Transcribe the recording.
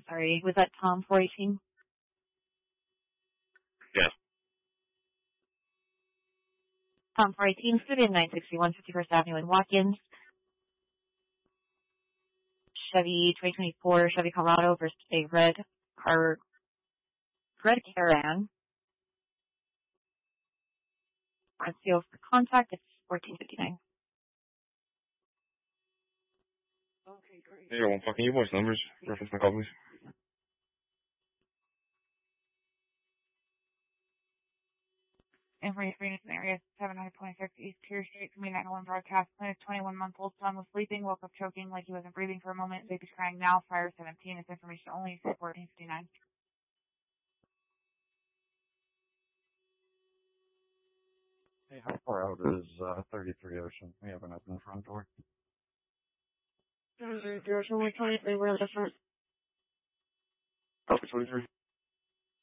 sorry. Was that Tom 418? Yes. Tom 418, Studio 961, 51st Avenue in Watkins. Chevy 2024 Chevy Colorado versus a red Caravan. On seal for contact, it's 1459. Okay, great. Yeah, well, fucking your voice numbers. Reference my call, please. Information area 726 East Pier Street, Community 901 broadcast. Plaintiff's 21-month-old son was sleeping, woke up choking like he wasn't breathing for a moment. Baby's crying now. Fire 17. It's information only. 1459. Hey, how far out is 33 Ocean? We haven't opened the front door. 33 Ocean, we're 23, we're in the front. Oh, 23.